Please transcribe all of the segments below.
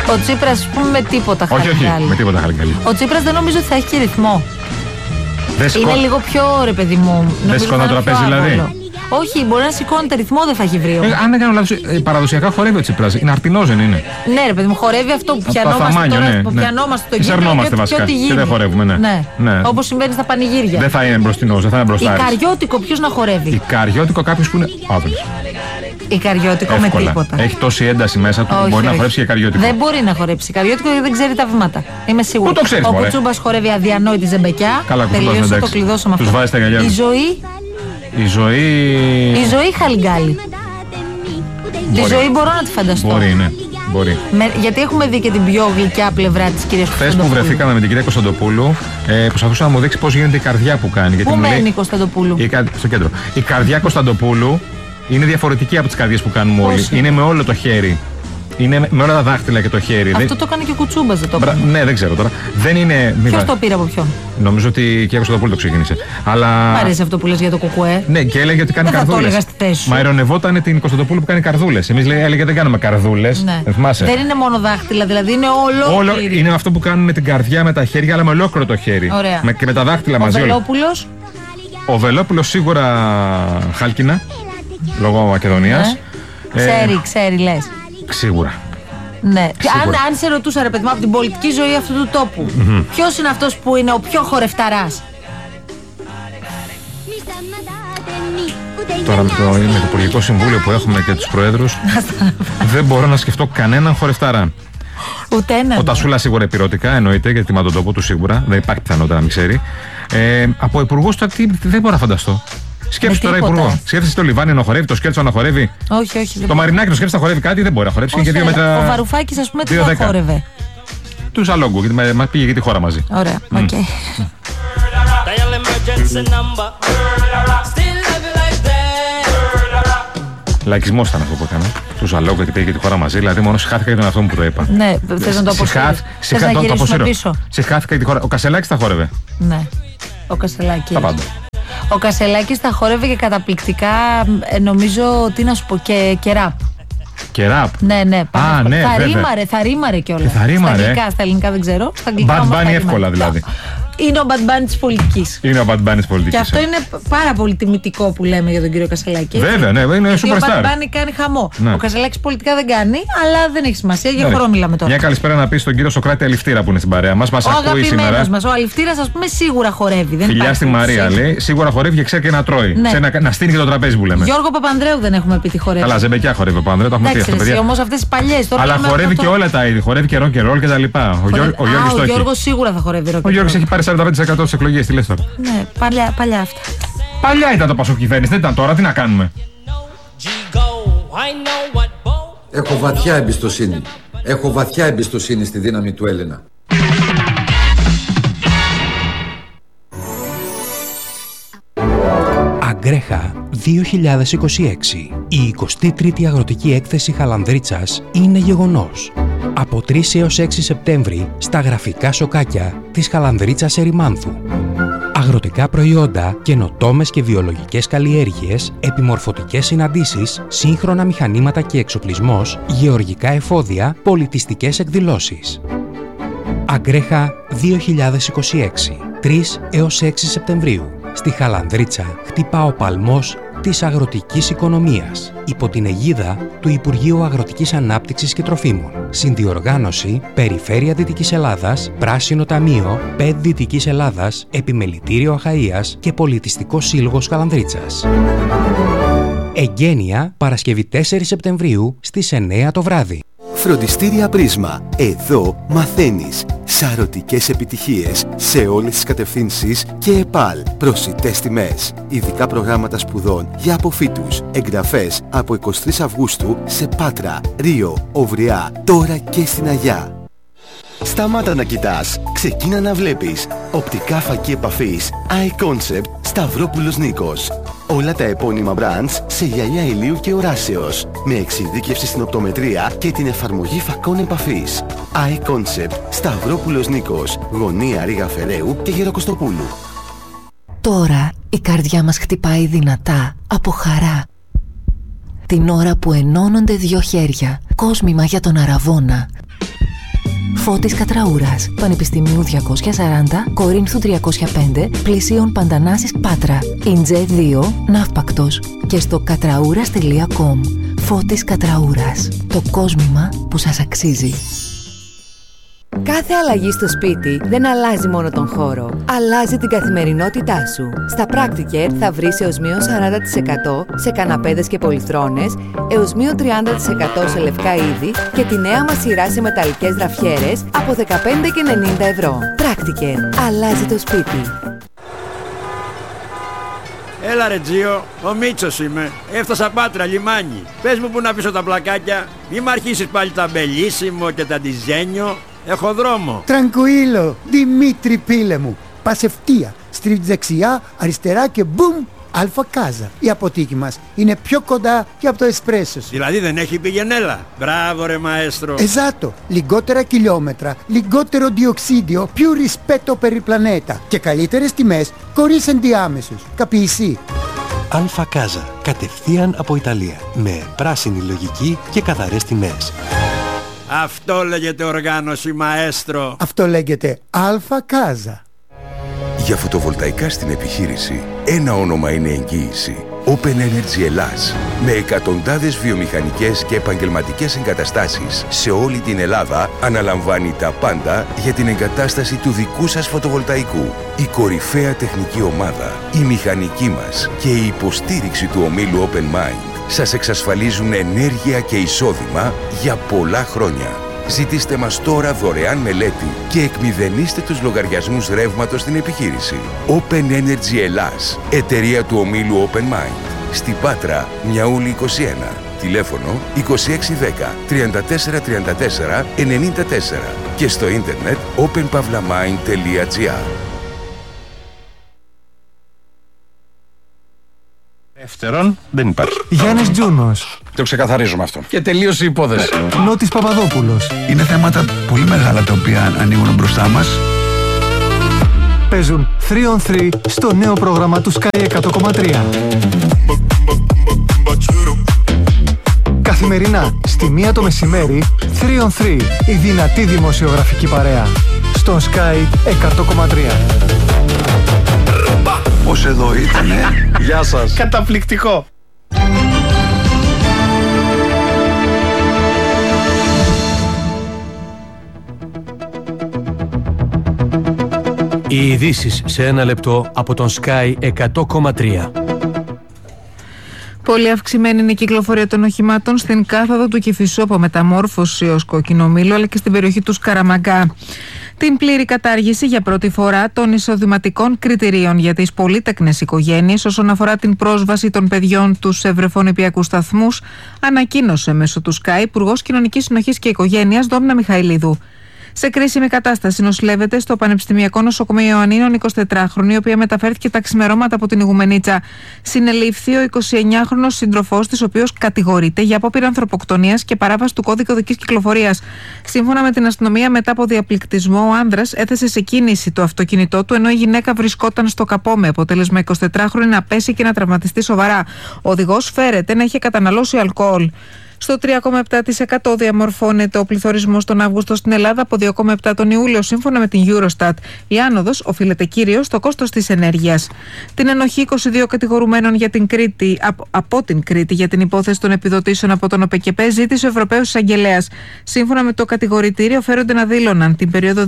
Ο Τσίπρας, ας πούμε, με τίποτα χαλκάλι. Όχι, με τίποτα χαλκάλι. Ο Τσίπρας δεν νομίζω ότι θα έχει και ρυθμό. Είναι λίγο πιο ρε παιδί μου. Δεν σηκώνει το τραπέζι δηλαδή. Όχι, μπορεί να σηκώνεται ρυθμό, δεν θα έχει βρει. Αν δεν κάνω λάθος, παραδοσιακά χορεύει ο Τσίπρας. Είναι αρτινός, δεν είναι? Ναι, ρε παιδί μου, χορεύει αυτό που πιανόμαστε τώρα. Που πιανόμαστε το γύρο και δεν χορεύουμε, ναι. Όπως συμβαίνει στα πανηγύρια. Δεν θα είναι μπροστινός, δεν θα είναι μπροστάρης. Ικαριώτικο, ποιος να χορεύει? Ικαριώτικο, κάποιος που είναι άβολος. Ικαριώτικο με τίποτα. Έχει τόση ένταση μέσα του που μπορεί να χορέψει και ικαριώτικο. Δεν μπορεί να χορέψει ικαριώτικο γιατί δεν ξέρει τα βήματα. Είμαι σίγουρη. Πού το ξέρεις, ο Κουτσούμπας χορεύει αδιανόητη ζεμπεκιά. Τελείωσε, το κλειδώσαμε αυτό. Τους βάζει τα γυαλιά. Η ζωή χαλιγκάλι. Τη ζωή μπορώ να τη φανταστώ. Μπορεί, ναι. Μπορεί. Γιατί έχουμε δει και την πιο γλυκιά πλευρά της κυρίας Κωνσταντοπούλου. Χθες που βρεθήκαμε με την κυρία Κωνσταντοπούλου, προσπαθούσα να μου δείξει πώς γίνεται η καρδιά που κάνει. Πού μένει η Κωνσταντοπούλου? Στο κέντρο. Η καρδιά Κωνσταντοπούλου είναι διαφορετική από τις καρδιές που κάνουμε όλοι. Είναι με όλο το χέρι. Είναι με όλα τα δάχτυλα και το χέρι. Αυτό το έκανε και ο Κουτσούμπας, δεν το έκανε? Ναι, δεν ξέρω τώρα. Δεν είναι. Ποιος το πήρε από ποιον? Νομίζω ότι η κυρία Κωνσταντοπούλου το ξεκίνησε. Αλλά... Μ' αρέσει αυτό που λες για το κουκουέ. Ναι, και έλεγε ότι κάνει καρδούλες. Μα ειρωνευόταν την Κωνσταντοπούλου που κάνει καρδούλες. Εμείς έλεγε δεν κάνουμε καρδούλες. Ναι. Δεν είναι μόνο δάχτυλα, δηλαδή είναι όλο. Είναι αυτό που κάνουν με την καρδιά, με τα χέρια, αλλά με ολόκληρο το χέρι. Και με τα δάχτυλα μαζί. Ο Βελόπουλος σίγουρα χάλκινα, λόγω Μακεδονίας. Ξέρει, λες. Σίγουρα. Ναι. Αν σε ρωτούσα, ρε παιδί μου, από την πολιτική ζωή αυτού του τόπου, ποιος είναι αυτός που είναι ο πιο χορευταράς? Τώρα με το Υπουργικό Συμβούλιο που έχουμε και τους Προέδρους, δεν μπορώ να σκεφτώ κανέναν χορευταρά. Ούτε έναν. Ο Τασούλα σίγουρα επιρωτικά, εννοείται, γιατί με τον τόπο του σίγουρα. Δεν υπάρχει πιθανότητα να μην ξέρει. Από υπουργούς δεν μπορώ να φανταστώ. Σκέψου τώρα υπουργό. Σκέφτεσαι το Λιβάνι να χορεύει, το Σκέρτσο να χορεύει. Όχι. Το Μαρινάκι το σκέφτεσαι να χορεύει κάτι, δεν μπορεί να χορέψει. Και 2 μέτρα. Ο Βαρουφάκης, ας πούμε, τι θα χόρευε? Του Ζαλόγκου, γιατί μας πήγε για τη χώρα μαζί. Ωραία, οκ. Λαϊκισμός ήταν αυτό που έκανα. Του Ζαλόγκου, γιατί πήγε για τη χώρα μαζί. Δηλαδή, μόνο συχάθηκα για τον αυτό που το είπα. Ναι, θες να το αποσύρεις? Θες να γυρίσουμε πίσω? Συχάθηκα για τη χώρα. Ο Κασελάκης θα χόρευε. Ναι, ο Κασελάκης. Τα πάντα. Ο Κασελάκης θα χόρευε και καταπληκτικά, νομίζω, τι να σου πω, και ραπ. Και ραπ. Ναι. Ναι, θα ρήμαρε κιόλας. Στα ελληνικά δεν ξέρω. Bad Bunny εύκολα δηλαδή. Είναι ο Bad Bunny της πολιτικής. Και αυτό είναι πάρα πολύ τιμητικό που λέμε για τον κύριο Κασελάκη. Βέβαια, ναι, είναι superstar. Ο Bad Bunny κάνει χαμό. Ναι. Ο Κασελάκης πολιτικά δεν κάνει, αλλά δεν έχει σημασία. Για χώρο μιλάμε τώρα. Μια καλησπέρα να πει στον κύριο Σοκράτη Αληφτήρα που είναι στην παρέα μας. Μας ακούει σήμερα. Ο Αληφτήρας, ας πούμε, σίγουρα χορεύει. Φιλιά στη Μαρία, λέει. Σίγουρα χορεύει και ξέρει και να τρώει. Να στείνει και το τραπέζι που λέμε. Γιώργο Παπανδρέου δεν έχουμε πει τι χορεύει. Καλά, ζεμπεκιά χορεύει ο Παπανδρέου, το έχουμε πει αυτό, παιδιά. Όμως αυτές τις παλιές τώρα. Αλλά χορεύει και όλα τα είδη. Χορεύει και ροκ και τα λοιπά. Ο Γιώργος σίγουρα θα χορεύει ροκ. Ο Γιώργος έχει πάρει 45% της εκλογής, τι λες τώρα? Ναι, παλιά αυτά. Παλιά ήταν το Πασόκ κυβέρνηση, δεν ήταν τώρα, τι να κάνουμε? Έχω βαθιά εμπιστοσύνη στη δύναμη του Έλληνα. Αγκρέχα 2026. Η 23η Αγροτική Έκθεση Χαλανδρίτσας είναι γεγονός. Από 3 έως 6 Σεπτέμβρη στα γραφικά σοκάκια της Χαλανδρίτσας Ερημάνθου. Αγροτικά προϊόντα, καινοτόμες και βιολογικές καλλιέργειες, επιμορφωτικές συναντήσεις, σύγχρονα μηχανήματα και εξοπλισμός, γεωργικά εφόδια, πολιτιστικές εκδηλώσεις. Αγκρέχα 2026. 3 έως 6 Σεπτεμβρίου. Στη Χαλανδρίτσα χτυπά ο παλμός της αγροτικής οικονομίας, υπό την αιγίδα του Υπουργείου Αγροτικής Ανάπτυξης και Τροφίμων. Συνδιοργάνωση Περιφέρεια Δυτικής Ελλάδας, Πράσινο Ταμείο, ΠΕΔ Δυτικής Ελλάδας, Επιμελητήριο Αχαΐας και Πολιτιστικός Σύλλογος Χαλανδρίτσας. Εγγένεια Παρασκευή 4 Σεπτεμβρίου στις 9 το βράδυ. Φροντιστήρια Πρίσμα. Εδώ μαθαίνεις. Σαρωτικές επιτυχίες σε όλες τις κατευθύνσεις και ΕΠΑΛ. Προσιτές τιμές. Ειδικά προγράμματα σπουδών για αποφύτους. Εγγραφές από 23 Αυγούστου σε Πάτρα, Ρίο, Οβριά, τώρα και στην Αγιά. Σταμάτα να κοιτάς. Ξεκίνα να βλέπεις. Οπτικά φακή επαφής iConcept Σταυρόπουλος Νίκος. Όλα τα επώνυμα brands σε γυαλιά ηλίου και οράσεως. Με εξειδίκευση στην οπτομετρία και την εφαρμογή φακών επαφής. iConcept Σταυρόπουλος Νίκος. Γωνία Ρήγα Φεραίου και Γεροκοστοπούλου. Τώρα η καρδιά μας χτυπάει δυνατά από χαρά. Την ώρα που ενώνονται 2 χέρια. Κόσμημα για τον Αραβώνα. Φώτης Κατραούρας, Πανεπιστημίου 240, Κορίνθου 305, πλησίων Παντανάσης Πάτρα. Ιντζέ 2, Ναύπακτος. Και στο κατραούρας.com. Φώτης Κατραούρας. Το κόσμημα που σας αξίζει. Κάθε αλλαγή στο σπίτι δεν αλλάζει μόνο τον χώρο, αλλάζει την καθημερινότητά σου. Στα Practicare θα βρεις έως μείον 40% σε καναπέδες και πολυθρόνες, έως μείον 30% σε λευκά είδη και τη νέα μας σειρά σε μεταλλικές γραφιέρες από 15 και 90 ευρώ. Practicare. Αλλάζει το σπίτι. Έλα ρε Τζίο, ο Μίτσος είμαι. Έφτασα Πάτρα, λιμάνι. Πες μου που να πίσω τα πλακάκια. Μη μ' αρχίσεις πάλι τα μπελίσιμο και τα ντιζένιο. Έχω δρόμο. Τραγκουίλο, Δημήτρη πίλε μου. Πας ευθεία, στρίβεις δεξιά, αριστερά και μπουμ, Αλφα Κάζα. Η αποθήκη μας είναι πιο κοντά και από το εσπρέσο σου. Δηλαδή δεν έχει πηγενέλα. Μπράβο ρε μαέστρο. Εζάτο, λιγότερα χιλιόμετρα, λιγότερο διοξίδιο, più rispetto per il pianeta και καλύτερες τιμές χωρίς ενδιάμεσους. Καπιεισί. Αλφα Κάζα, κατευθείαν από Ιταλία, με πράσινη λογική και καθαρές τιμές. Αυτό λέγεται οργάνωση μαέστρο. Αυτό λέγεται Αλφα Κάζα. Για φωτοβολταϊκά στην επιχείρηση, ένα όνομα είναι εγγύηση. Open Energy Ελλάς. Με εκατοντάδες βιομηχανικές και επαγγελματικές εγκαταστάσεις σε όλη την Ελλάδα, αναλαμβάνει τα πάντα για την εγκατάσταση του δικού σας φωτοβολταϊκού. Η κορυφαία τεχνική ομάδα, η μηχανική μας και η υποστήριξη του ομίλου Open Mind σας εξασφαλίζουν ενέργεια και εισόδημα για πολλά χρόνια. Ζητήστε μας τώρα δωρεάν μελέτη και εκμηδενίστε τους λογαριασμούς ρεύματος στην επιχείρηση. Open Energy Ελλάς, εταιρεία του ομίλου Open Mind. Στην Πάτρα, Μιαούλη 21. Τηλέφωνο 2610 3434 94 και στο ίντερνετ openpavlamind.gr. Δεύτερον, δεν υπάρχει. Γιάννης Τζούνος. Το ξεκαθαρίζουμε αυτό. Και τελείωσε η υπόθεση. Νότης Παπαδόπουλος. Είναι θέματα πολύ μεγάλα τα οποία ανοίγουν μπροστά μας. Παίζουν 3on3 στο νέο πρόγραμμα του Sky 100,3. Καθημερινά, στη 1 το μεσημέρι, 3on3, η δυνατή δημοσιογραφική παρέα. Στο Sky 100,3. Πώς εδώ ήτανε. Γεια σας. Καταπληκτικό. Οι ειδήσεις σε ένα λεπτό από τον Sky 100,3. Πολύ αυξημένη είναι η κυκλοφορία των οχημάτων στην κάθοδο του Κηφισού από Μεταμόρφωση ως Κόκκινο Μήλο, αλλά και στην περιοχή του Σκαραμαγκά. Την πλήρη κατάργηση για πρώτη φορά των εισοδηματικών κριτηρίων για τις πολύτεκνες οικογένειες όσον αφορά την πρόσβαση των παιδιών τους σε βρεφονηπιακούς σταθμούς ανακοίνωσε μέσω του Sky Υπουργός Κοινωνικής Συνοχής και Οικογένειας Δόμνα Μιχαηλίδου. Σε κρίσιμη κατάσταση νοσηλεύεται στο Πανεπιστημιακό Νοσοκομείο Ιωαννίνων 24χρονη, η οποία μεταφέρθηκε τα ξημερώματα από την Ιγουμενίτσα. Συνελήφθη ο 29χρονος σύντροφός της, ο οποίος κατηγορείται για απόπειρα ανθρωποκτονίας και παράβαση του κώδικα οδικής κυκλοφορίας. Σύμφωνα με την αστυνομία, μετά από διαπληκτισμό, ο άνδρας έθεσε σε κίνηση το αυτοκίνητό του, ενώ η γυναίκα βρισκόταν στο καπό, με αποτέλεσμα 24χρονη να πέσει και να τραυματιστεί σοβαρά. Ο οδηγός φέρεται να είχε καταναλώσει αλκοόλ. Στο 3,7% διαμορφώνεται ο πληθωρισμός τον Αύγουστο στην Ελλάδα από 2,7% τον Ιούλιο, σύμφωνα με την Eurostat. Η άνοδος οφείλεται κυρίως στο κόστος της ενέργειας. Την ενοχή 22 κατηγορουμένων για την Κρήτη, από την Κρήτη για την υπόθεση των επιδοτήσεων από τον ΟΠΕΚΕΠΕ ζήτησε ο Ευρωπαίος Εισαγγελέας. Σύμφωνα με το κατηγορητήριο, φέρονται να δήλωναν την περίοδο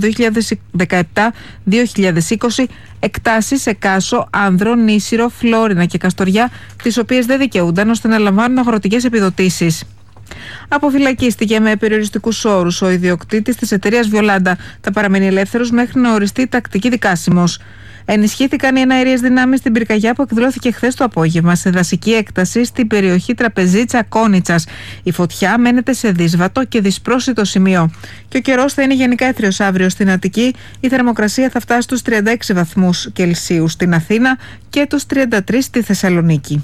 2017-2020 εκτάσεις σε Κάσο, Άνδρο, Νήσυρο, Φλόρινα και Καστοριά, τις οποίες δεν δικαιούνταν ώστε να λαμβάνουν αγροτικές επιδοτήσεις. Αποφυλακίστηκε με περιοριστικούς όρους ο ιδιοκτήτης της εταιρείας Βιολάντα. Θα παραμείνει ελεύθερος μέχρι να οριστεί τακτική δικάσιμος. Ενισχύθηκαν οι εναέριες δυνάμεις στην πυρκαγιά που εκδηλώθηκε χθες το απόγευμα σε δασική έκταση στην περιοχή Τραπεζίτσα Κόνιτσας. Η φωτιά μένεται σε δύσβατο και δυσπρόσιτο σημείο. Και ο καιρός θα είναι γενικά έθριος αύριο στην Αττική. Η θερμοκρασία θα φτάσει στους 36 βαθμούς Κελσίου στην Αθήνα και τους 33 στη Θεσσαλονίκη.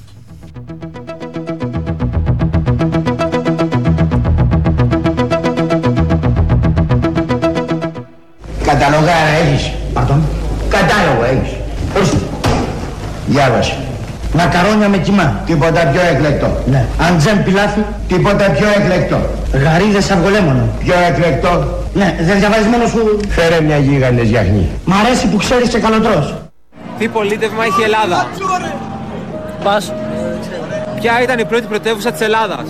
Καταλογάρα έχεις. Πardon. Κατάλογο έχεις. Ορίστε. Διάβασε. Μακαρόνια με κιμά. Τίποτα πιο εκλεκτό. Ναι. Αντζέμ πιλάφι. Τίποτα πιο εκλεκτό. Γαρίδες αυγολέμονο. Πιο εκλεκτό. Ναι, δεν διαβάζεις μόνο σου. Φέρε μια γίγαντες γιαχνή. Μ' αρέσει που ξέρεις και καλοτρός. Τι πολίτευμα έχει η Ελλάδα? Πας. Ποια ήταν η πρώτη πρωτεύουσα της Ελλάδας?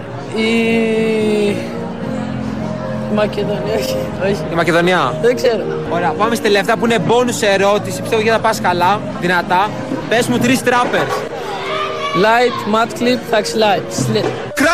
Η Μακεδονία, όχι. Η Μακεδονία. Δεν ξέρω. Ωραία, πάμε στη τελευταία που είναι bonus ερώτηση. Πιστεύω για να πας καλά, δυνατά. Πες μου 3 trappers. Light, mat clip, taxi light.